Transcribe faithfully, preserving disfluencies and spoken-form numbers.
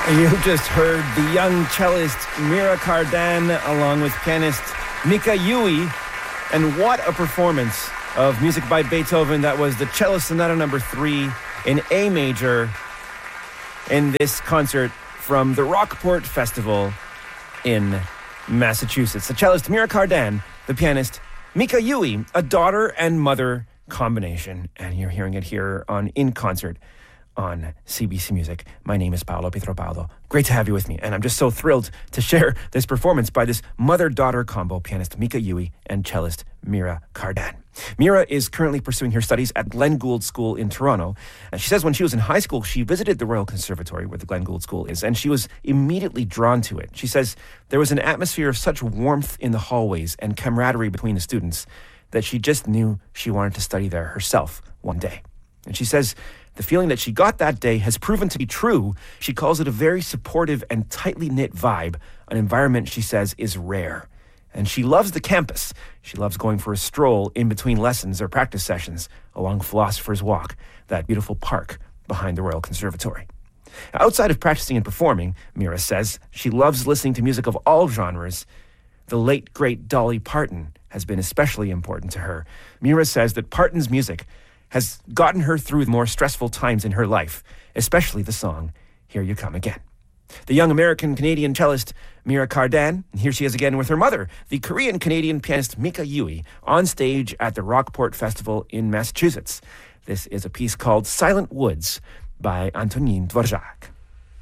You just heard the young cellist Mira Cardan along with pianist Mika Yui. And what a performance of music by Beethoven. That was the Cello Sonata number three in A major in this concert from the Rockport Festival in Massachusetts. The cellist Mira Cardan, the pianist Mika Yui, a daughter and mother combination. And you're hearing it here on In Concert on C B C Music. My name is Paolo Pietropaulo. Great to have you with me, and I'm just so thrilled to share this performance by this mother-daughter combo, pianist Mika Yui and cellist Mira Cardan. Mira is currently pursuing her studies at Glenn Gould School in Toronto. And she says when she was in high school, she visited the Royal Conservatory, where the Glenn Gould School is, and she was immediately drawn to it. She says there was an atmosphere of such warmth in the hallways and camaraderie between the students that she just knew she wanted to study there herself one day. And she says the feeling that she got that day has proven to be true. She calls it a very supportive and tightly knit vibe, an environment she says is rare. And she loves the campus. She loves going for a stroll in between lessons or practice sessions along Philosopher's Walk, that beautiful park behind the Royal Conservatory. Outside of practicing and performing, Mira says she loves listening to music of all genres. The late, great Dolly Parton has been especially important to her. Mira says that Parton's music has gotten her through the more stressful times in her life, especially the song, Here You Come Again. The young American-Canadian cellist Mira Cardan, and here she is again with her mother, the Korean-Canadian pianist Mika Yui, on stage at the Rockport Festival in Massachusetts. This is a piece called Silent Woods by Antonin Dvorak.